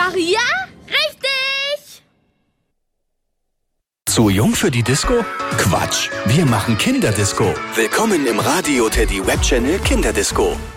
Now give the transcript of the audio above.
Ach ja? Richtig! Zu jung für die Disco? Quatsch, wir machen Kinderdisco. Willkommen im Radio Teddy Webchannel Kinderdisco.